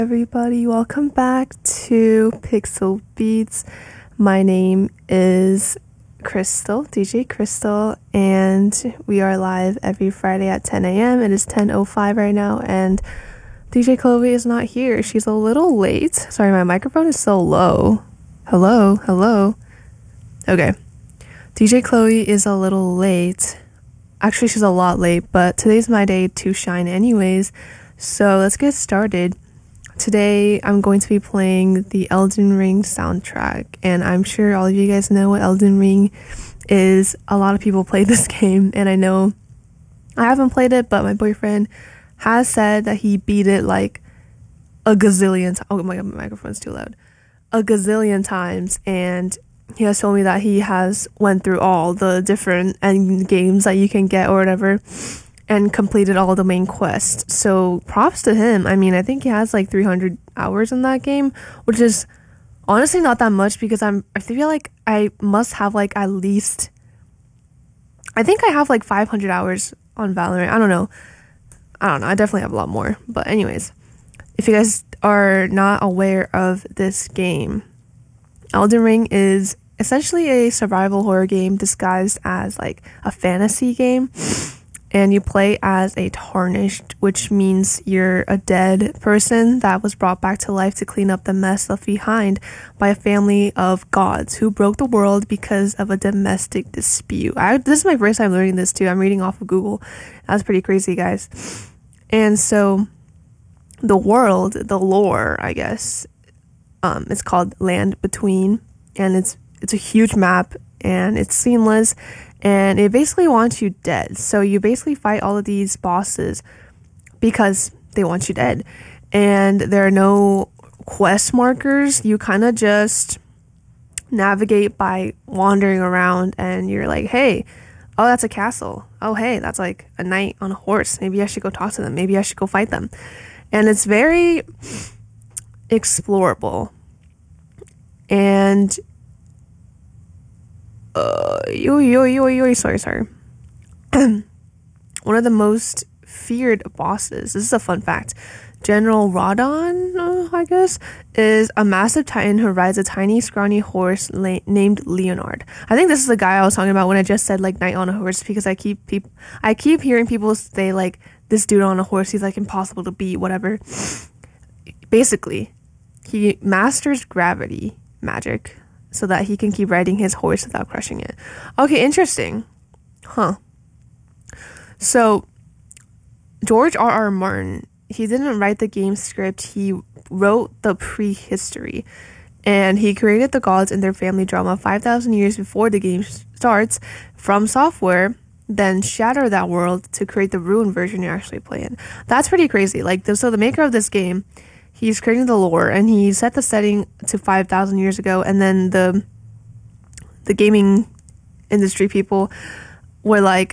Everybody, welcome back to Pixel Beats. My name is Crystal, DJ Crystal, and we are live every Friday at 10 a.m. It is 10:05 right now, and DJ Chloe is not here. She's a little late. Sorry, my microphone is so low. Hello. Okay. DJ Chloe is a little late. Actually, she's a lot late, but today's my day to shine anyways. So let's get started. Today, I'm going to be playing the Elden Ring soundtrack, and I'm sure all of you guys know what Elden Ring is. A lot of people play this game, and I know I haven't played it, but my boyfriend has said that he beat it like a gazillion times. Oh my god, my microphone's too loud. A gazillion times, and he has told me that he has went through all the different end games that you can get or whatever, and completed all the main quests. So props to him. I mean, I think he has like 300 hours in that game, which is honestly not that much because I feel like I must have like at least, I think I have like 500 hours on Valorant. I don't know. I definitely have a lot more. But anyways, if you guys are not aware of this game, Elden Ring is essentially a survival horror game disguised as like a fantasy game. And you play as a tarnished, which means you're a dead person that was brought back to life to clean up the mess left behind by a family of gods who broke the world because of a domestic dispute. This is my first time learning this too. I'm reading off of Google. That's pretty crazy, guys. And so the world, the lore, I guess, it's called Land Between, and it's a huge map, and it's seamless. And it basically wants you dead. So you basically fight all of these bosses because they want you dead. And there are no quest markers. You kind of just navigate by wandering around, and you're like, hey, oh, that's a castle. Oh, hey, that's like a knight on a horse. Maybe I should go talk to them. Maybe I should go fight them. And it's very explorable. And sorry. One of the most feared bosses, this is a fun fact, General Radon, I guess, is a massive titan who rides a tiny, scrawny horse named Leonard. I think this is the guy I was talking about when I just said like knight on a horse, because I keep hearing people say like this dude on a horse, he's like impossible to beat, whatever. Basically, he masters gravity magic so that he can keep riding his horse without crushing it. Okay, interesting. Huh. So, George R.R. Martin, he didn't write the game script, he wrote the prehistory. And he created the gods and their family drama 5,000 years before the game starts. From software, then shatter that world to create the ruined version you're actually playing. That's pretty crazy. So the maker of this game, he's creating the lore, and he set the setting to 5,000 years ago, and then the gaming industry people were like,